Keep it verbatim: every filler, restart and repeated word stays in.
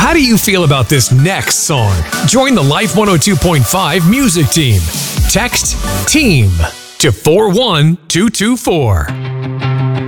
How do you feel about this next song? Join the Life one oh two point five music team. Text TEAM to four one two two four.